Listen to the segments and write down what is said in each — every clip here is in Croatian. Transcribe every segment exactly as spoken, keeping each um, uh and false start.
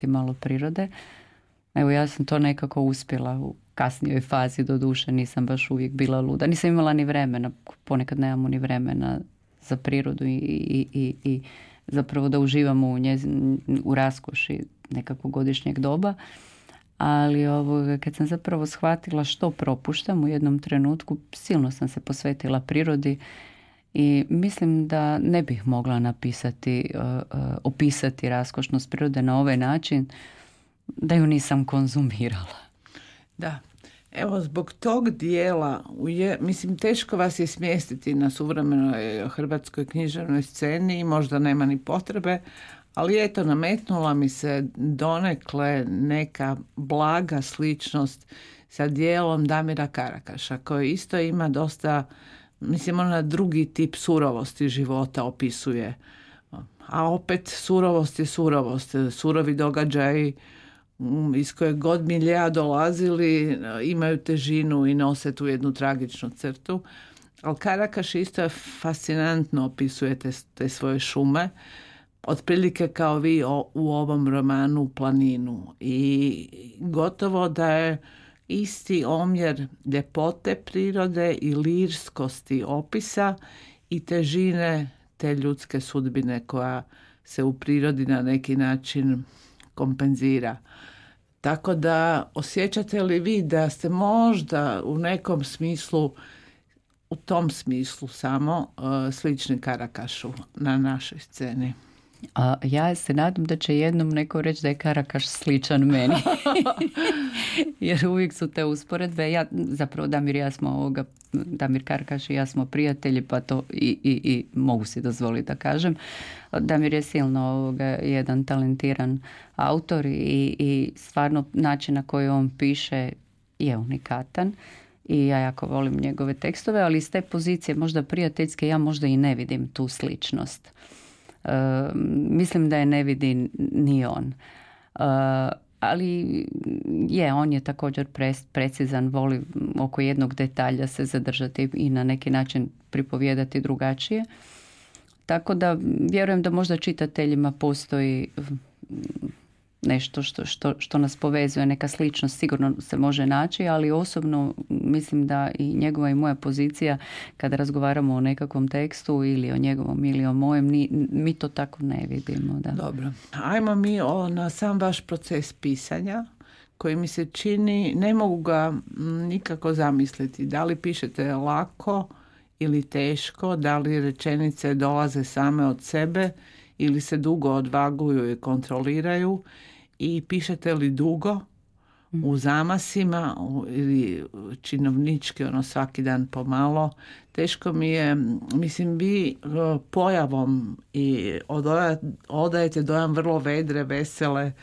malo prirode. Evo, ja sam to nekako uspjela u kasnijoj fazi, do duše nisam baš uvijek bila luda. Nisam imala ni vremena, ponekad nemamo ni vremena za prirodu i, i, i, i zapravo da uživamo u, njezin, u raskoši nekakvog godišnjeg doba. Ali ovoga, kad sam zapravo shvatila što propuštam u jednom trenutku, silno sam se posvetila prirodi i mislim da ne bih mogla napisati, uh, uh, opisati raskošnost prirode na ovaj način da ju nisam konzumirala. Da. Evo, zbog tog dijela, je, mislim, teško vas je smjestiti na suvremenoj hrvatskoj književnoj sceni i možda nema ni potrebe, ali eto, nametnula mi se donekle neka blaga sličnost sa dijelom Damira Karakaša, koji isto ima dosta, mislim, ona drugi tip surovosti života opisuje. A opet surovost je surovost, surovi događaji iz kojeg god miljea dolazili imaju težinu i nose tu jednu tragičnu crtu. Ali Karakaš isto je fascinantno opisuje te, te svoje šume, otprilike kao vi o, u ovom romanu Planinu. I gotovo da je isti omjer ljepote prirode i lirskosti opisa i težine te ljudske sudbine koja se u prirodi na neki način kompenzira. Tako da, osjećate li vi da ste možda u nekom smislu, u tom smislu samo, uh, slični Karakašu na našoj sceni? A ja se nadam da će jednom neko reći da je Karakaš sličan meni. Jer uvijek su te usporedbe. Ja, zapravo Damir, ja smo ovoga, Damir Karakaš i ja smo prijatelji, pa to i, i, i mogu si dozvoliti da kažem. Damir je silno ovoga, jedan talentiran autor i, i stvarno način na koji on piše je unikatan. I ja jako volim njegove tekstove, ali iz te pozicije možda prijateljske ja možda i ne vidim tu sličnost. Uh, mislim da je ne vidi ni on. Uh, ali je, on je također pres, precizan, voli oko jednog detalja se zadržati i na neki način pripovijedati drugačije. Tako da vjerujem da možda čitateljima postoji nešto što, što, što nas povezuje, neka sličnost sigurno se može naći, ali osobno mislim da i njegova i moja pozicija kada razgovaramo o nekakvom tekstu ili o njegovom ili o mojem, ni, mi to tako ne vidimo. Da. Dobro. Ajmo mi o, na sam vaš proces pisanja koji mi se čini, ne mogu ga nikako zamisliti. Da li pišete lako ili teško, da li rečenice dolaze same od sebe ili se dugo odvaguju i kontroliraju i pišete li dugo u zamasima ili činovnički, ono svaki dan pomalo. Teško mi je, mislim, vi pojavom i odajete dojam vrlo vedre, vesele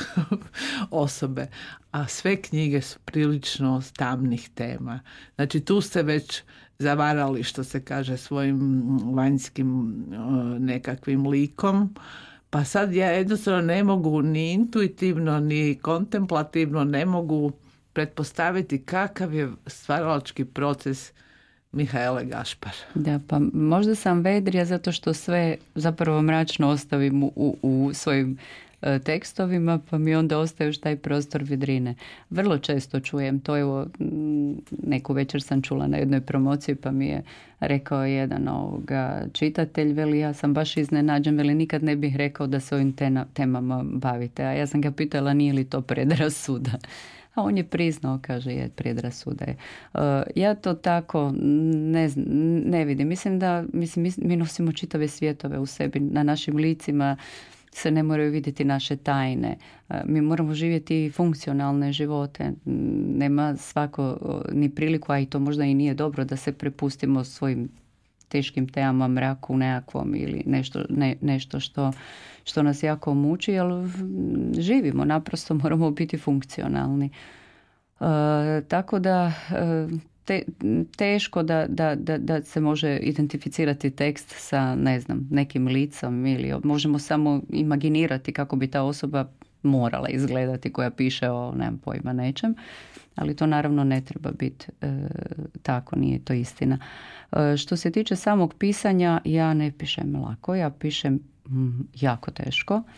osobe, a sve knjige su prilično tamnih tema. Znači tu ste već zavarali, što se kaže, svojim vanjskim nekakvim likom, pa sad ja jednostavno ne mogu ni intuitivno ni kontemplativno ne mogu pretpostaviti kakav je stvaralački proces Mihaele Gašpar. Da, pa možda sam vedrija zato što sve zapravo mračno ostavim u, u, u svojim e, tekstovima, pa mi onda ostaje još taj prostor vedrine. Vrlo često čujem to, evo neku večer sam čula na jednoj promociji, pa mi je rekao jedan ovoga čitatelj, veli, ja sam baš iznenađen, veli, nikad ne bih rekao da se ovim tena, temama bavite, a ja sam ga pitala nije li to predrasuda. A on je priznao, kaže, je predrasude. Uh, ja to tako ne, ne vidim. Mislim da mislim, mi nosimo čitave svjetove u sebi. Na našim licima se ne moraju vidjeti naše tajne. Uh, mi moramo živjeti funkcionalne živote. Nema svako ni priliku, a i to možda i nije dobro, da se prepustimo svojim teškim temama, mraku nekakvom ili nešto, ne, nešto što, što nas jako muči, ali živimo, naprosto moramo biti funkcionalni. E, tako da te, teško da, da, da, da se može identificirati tekst sa, ne znam, nekim licom ili možemo samo imaginirati kako bi ta osoba morala izgledati koja piše o, nemam pojma, nečem, ali to naravno ne treba biti e, tako, nije to istina. E, što se tiče samog pisanja, ja ne pišem lako, ja pišem mm, jako teško.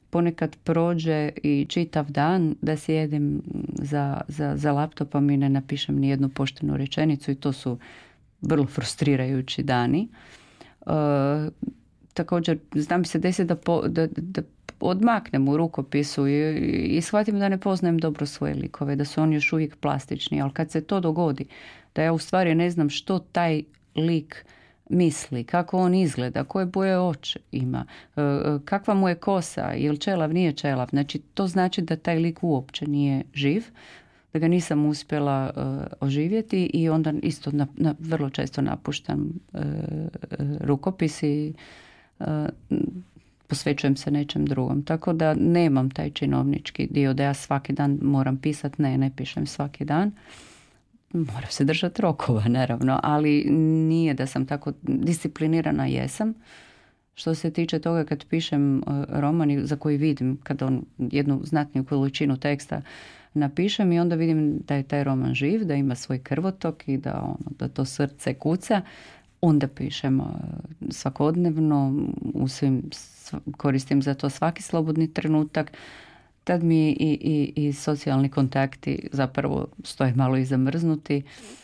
ponekad prođe i čitav dan da sjedim za, za, za laptopom i ne napišem ni jednu poštenu rečenicu i to su vrlo frustrirajući dani. E, također, znam se desi da, po, da, da odmaknem u rukopisu i, i shvatim da ne poznajem dobro svoje likove, da su oni još uvijek plastični, ali kad se to dogodi, da ja u stvari ne znam što taj lik misli, kako on izgleda, koje boje oči ima, kakva mu je kosa, je li čelav, nije čelav. Znači, to znači da taj lik uopće nije živ, da ga nisam uspjela uh, oživjeti i onda isto na, na, vrlo često napuštam uh, rukopis i uh, posvećujem se nečem drugom. Tako da nemam taj činovnički dio da ja svaki dan moram pisati. Ne, ne pišem svaki dan. Moram se držati rokova, naravno, ali nije da sam tako disciplinirana, jesam. Što se tiče toga kad pišem roman za koji vidim, kad on jednu znatniju količinu teksta napišem i onda vidim da je taj roman živ, da ima svoj krvotok i da, ono, da to srce kuca, onda pišem svakodnevno, u svim, koristim za to svaki slobodni trenutak. Tad mi i, i, i socijalni kontakti zapravo stoje malo i zamrznuti.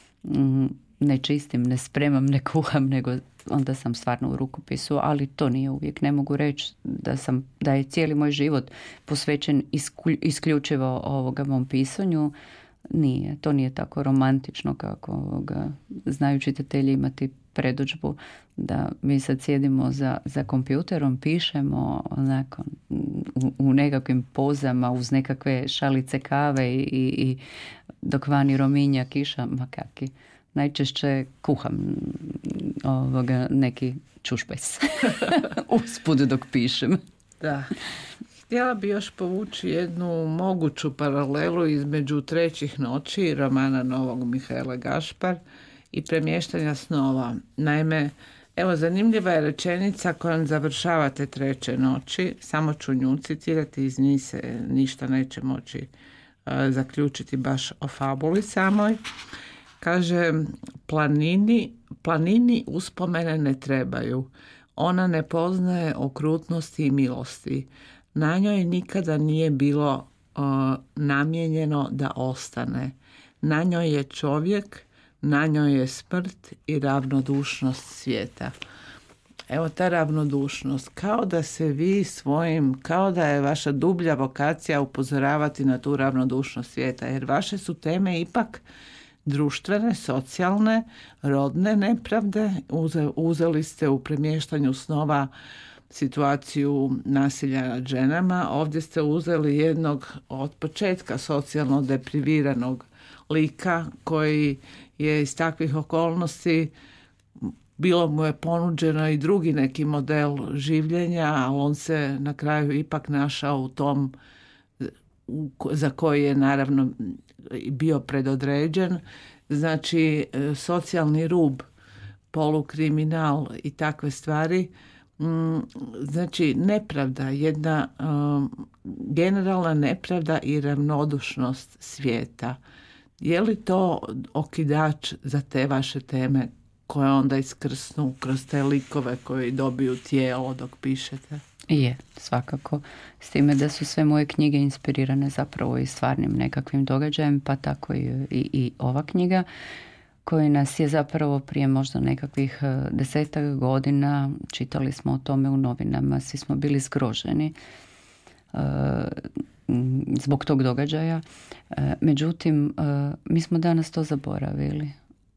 Ne čistim, ne spremam, ne kuham, nego onda sam stvarno u rukopisu, ali to nije uvijek. Ne mogu reći da, sam, da je cijeli moj život posvećen isključivo ovoga mom pisanju. Nije, to nije tako romantično kako ovoga, znaju čitatelji imati predodžbu da mi sad sjedimo za, za kompjuterom, pišemo onako, u, u nekakvim pozama uz nekakve šalice kave i, i dok vani rominja kiša, makaki. Najčešće kuham ovoga, neki čušpes usput dok pišem. Da. Htjela bi još povući jednu moguću paralelu između Trećih noći romana novog Mihaela Gašpar i Premještanja snova. Naime, evo zanimljiva je rečenica kojom završavate Treće noći, samo ću nju citirati, iz njih se ništa neće moći uh, zaključiti baš o fabuli samoj. Kaže, planini, planini uspomene ne trebaju, ona ne poznaje okrutnosti i milosti. Na njoj nikada nije bilo uh, namijenjeno da ostane. Na njoj je čovjek, na njoj je smrt i ravnodušnost svijeta. Evo ta ravnodušnost, kao da se vi svojim, kao da je vaša dublja vokacija upozoravati na tu ravnodušnost svijeta, jer vaše su teme ipak društvene, socijalne, rodne nepravde. Uze, uzeli ste u Premještanju snova situaciju nasilja nad ženama. Ovdje ste uzeli jednog od početka socijalno depriviranog lika koji je iz takvih okolnosti, bilo mu je ponuđeno i drugi neki model življenja, ali on se na kraju ipak našao u tom za koji je naravno bio predodređen. Znači, socijalni rub, polukriminal i takve stvari. Znači, nepravda, jedna um, generalna nepravda i ravnodušnost svijeta. Je li to okidač za te vaše teme koje onda iskrsnu kroz te likove koji dobiju tijelo dok pišete? Je, svakako. S time da su sve moje knjige inspirirane zapravo i stvarnim nekakvim događajem, pa tako i, i, i ova knjiga koji nas je zapravo prije možda nekakvih desetak godina, čitali smo o tome u novinama, svi smo bili zgroženi uh, zbog tog događaja. Uh, međutim, uh, mi smo danas to zaboravili.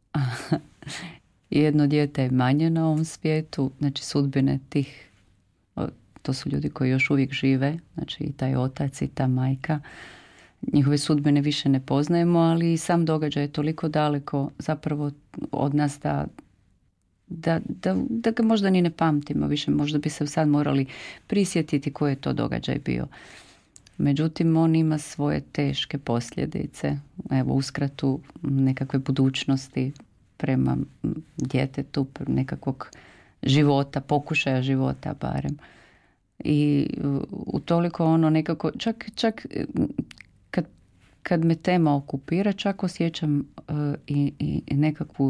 Jedno dijete je manje na ovom svijetu, znači sudbine tih, to su ljudi koji još uvijek žive, znači i taj otac i ta majka, njihove sudbine više ne poznajemo, ali i sam događaj je toliko daleko zapravo od nas da, da, da, da ga možda ni ne pamtimo više, možda bi se sad morali prisjetiti koji je to događaj bio. Međutim, on ima svoje teške posljedice, evo uskratu nekakve budućnosti prema djetetu, nekakvog života, pokušaja života barem. I utoliko ono nekako, čak, čak kad, kad me tema okupira, čak osjećam uh, i, i nekakvu,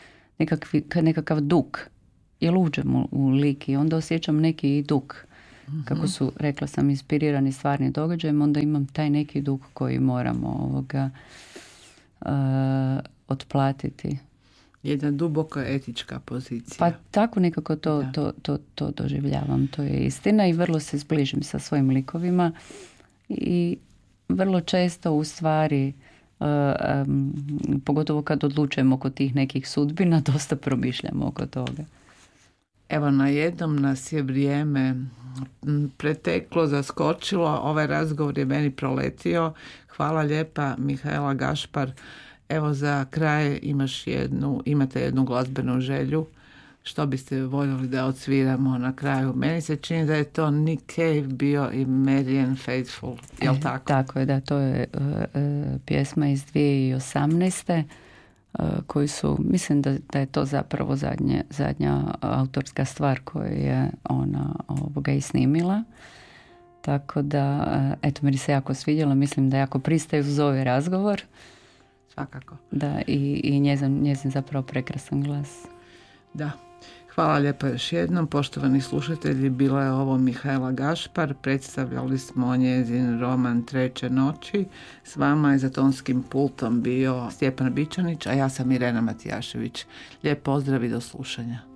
nekakvi, nekakav dug. Jer uđem u, u lik i onda osjećam neki i dug mm-hmm. kako su, rekla sam, inspirirani stvarnim događajem, onda imam taj neki dug koji moramo ovoga uh, otplatiti. Jedna duboka etička pozicija. Pa tako nekako to, to, to, to doživljavam. To je istina i vrlo se zbližim sa svojim likovima i vrlo često u stvari uh, um, pogotovo kad odlučujemo oko tih nekih sudbina, dosta promišljamo oko toga. Evo, na jednom nas je vrijeme preteklo, zaskočilo. Ovaj razgovor je meni proletio. Hvala lijepa, Mihaela Gašpar. Evo, za kraj imaš jednu, imate jednu glazbenu želju. Što biste voljeli da odsviramo na kraju? Meni se čini da je to Nick Cave bio i Marianne Faithfull. Jel tako? E, tako je, da, to je uh, uh, pjesma iz dvije tisuće osamnaeste. Uh, koji su, mislim da, da je to zapravo zadnje, zadnja autorska stvar koju je ona ovoga i snimila. Tako da, uh, eto, meni se jako svidjela, mislim da jako pristaje uz ovaj razgovor. Svakako. Da, i, i njezin, njezin zapravo prekrasan glas. Da. Hvala lijepo još jednom, poštovani slušatelji, bila je ovo Mihaela Gašpar, predstavljali smo njezin roman Treće noći, s vama je za tonskim pultom bio Stjepan Bičanić, a ja sam Irena Matijašević. Lijep pozdrav i do slušanja.